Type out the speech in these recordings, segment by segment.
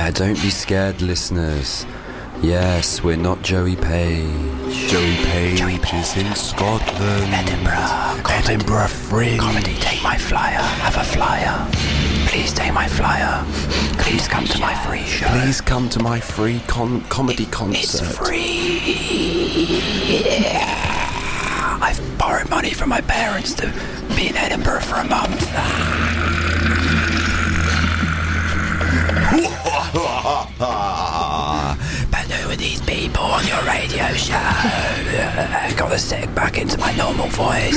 Yeah, don't be scared, listeners. Yes, we're not Joey Page. Joey Page is in Scotland. Edinburgh Fringe. Comedy, take my flyer. Have a flyer. Please take my flyer. Please come to my free show. Please come to my free comedy concert. It's free. Yeah. I've borrowed money from my parents to be in Edinburgh for a month. But who are these people on your radio show? Gotta sit back into my normal voice.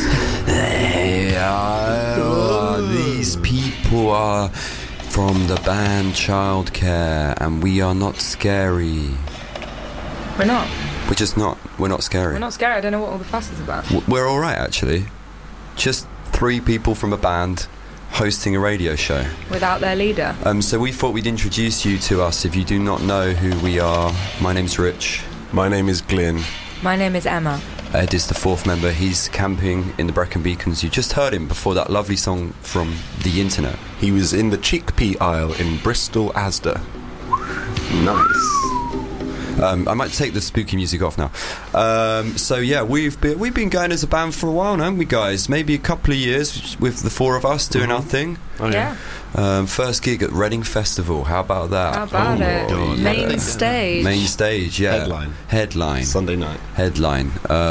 These people are from the band Childcare, and we are not scary. We're not. We're just not. We're not scary. We're not scary. I don't know what all the fuss is about. We're alright, actually. Just 3 people from a band hosting a radio show without their leader. So we thought we'd introduce you to us if you do not know who we are. My name's Rich. My name is Glyn. My name is Emma. Ed is the 4th member. He's camping in the Brecon Beacons. You just heard him before that lovely song from the internet. He was in the chickpea aisle in Bristol Asda. Nice. I might take the spooky music off now. So yeah, we've been going as a band for a while now, haven't we, guys? Maybe a couple of years with the 4 of us doing our thing. Oh, yeah. First gig at Reading Festival. How about that? How about it? God. Main stage. Main stage, yeah. Headline. Sunday night. Headline.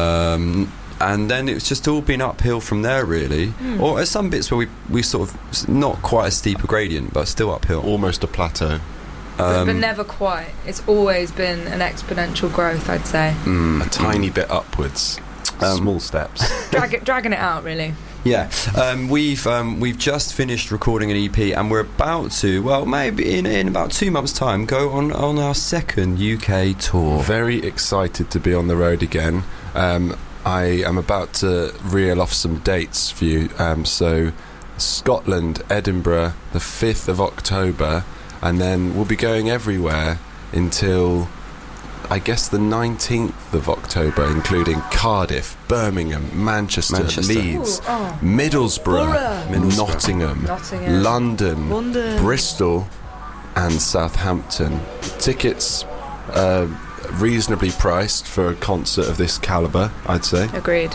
And then it's just all been uphill from there, really. Or at some bits where we sort of not quite a steep a gradient, but still uphill. Almost a plateau. But never quite. It's always been an exponential growth, I'd say. A tiny bit upwards. Small steps. Dragging it out, really. Yeah. We've just finished recording an EP, and we're about to, well, maybe in about 2 months' time, go on our 2nd UK tour. Very excited to be on the road again. I am about to reel off some dates for you. So Scotland, Edinburgh, the 5th of October, and then we'll be going everywhere until, I guess, the 19th of October, including Cardiff, Birmingham, Manchester. Leeds, Middlesbrough, Nottingham, London, Bristol and Southampton. Tickets reasonably priced for a concert of this calibre, I'd say. Agreed.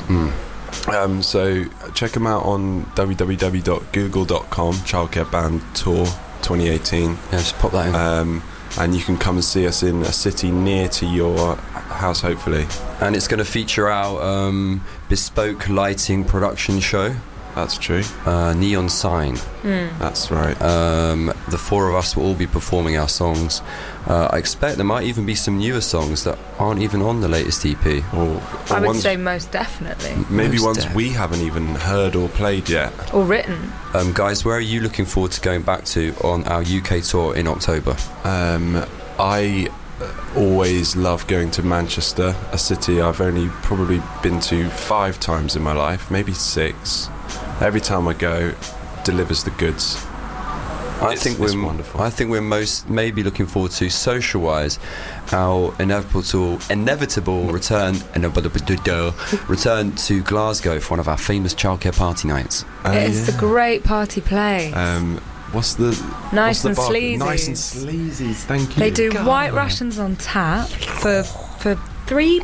So check them out on www.google.com, Childcare Band Tour 2018. Yeah, just pop that in. And you can come and see us in a city near to your house, hopefully. And it's going to feature our bespoke lighting production show. That's true. Neon Sign. That's right. The 4 of us will all be performing our songs. I expect there might even be some newer songs that aren't even on the latest EP. Or I would say most definitely. Maybe Most ones we haven't even heard or played yet. Or written. Guys, where are you looking forward to going back to on our UK tour in October? I always love going to Manchester, a city I've only probably been to 5 times in my life, maybe 6. Every time I go, delivers the goods. It's wonderful. I think we're most maybe looking forward to, social-wise, our inevitable return to Glasgow for one of our famous childcare party nights. It's a great party place. What's the Nice and Sleazy's. Nice and Sleazy's, thank you. They do White Russians on tap for £3.